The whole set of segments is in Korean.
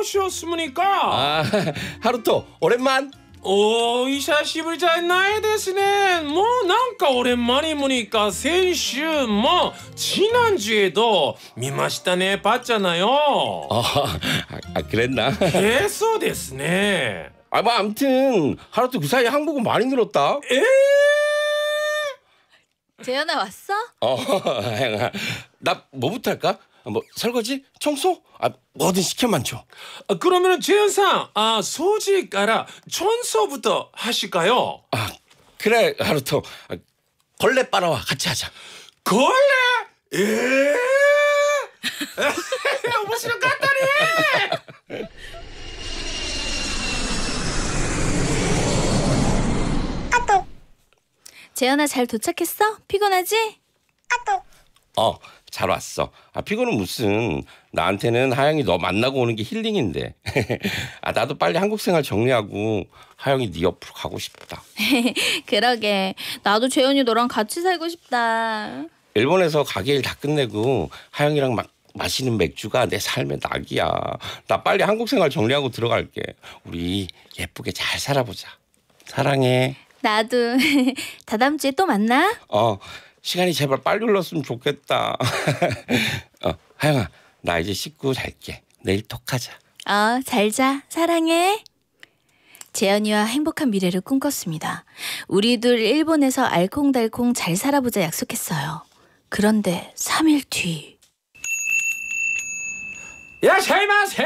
오셨습니까? 아, 하루토 오랜만. 오, 이샤시부리じゃないですね。もうなんか오랜만이니까先週も지난주에도見ましたね、パッチャナよ。 그랬나? そうですね。 뭐 아무튼 하루토 그 사이에 한국어 많이 늘었다. 재현아 왔어? 하영아, 나 뭐부터 할까? 뭐 설거지? 청소? 뭐든 시켜만 줘. 그러면 재현상, 소지から 청소부터 하실까요? 그래 하루토. 걸레 빨아와 같이 하자. 걸레? 面白かったね。 재현아 잘 도착했어? 피곤하지? 잘 왔어. 피곤은 무슨. 나한테는 하영이 너 만나고 오는 게 힐링인데. 나도 빨리 한국 생활 정리하고 하영이 네 옆으로 가고 싶다. 그러게 나도 재현이 너랑 같이 살고 싶다. 일본에서 가게 일 다 끝내고 하영이랑 막 마시는 맥주가 내 삶의 낙이야. 나 빨리 한국 생활 정리하고 들어갈게. 우리 예쁘게 잘 살아보자. 사랑해. 나도. 다다음 주에 또 만나? 시간이 제발 빨리 흘렀으면 좋겠다. 하영아, 나 이제 씻고 잘게. 내일 톡하자. 잘 자. 사랑해. 재현이와 행복한 미래를 꿈꿨습니다. 우리 둘 일본에서 알콩달콩 잘 살아보자 약속했어요. 그런데 3일 뒤. 야샤이마세.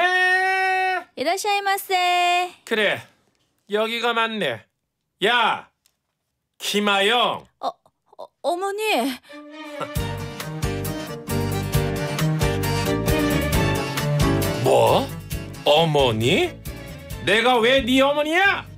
이라샤이마세. 그래, 여기가 맞네. 야, 김하영. 어머니. 뭐? 어머니? 내가 왜 네 어머니야?